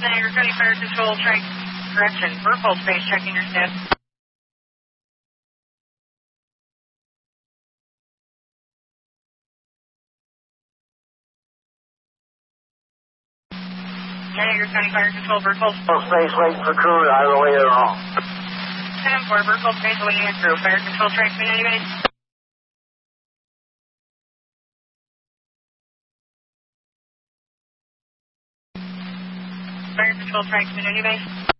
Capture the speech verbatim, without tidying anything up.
Niagara County Fire Control, track correction, vertical space, checking your status. Niagara County Fire Control, vertical space waiting for crew, either way or wrong. ten four, vertical space waiting for crew, Fire Control, track community base. Fire Control, track community base.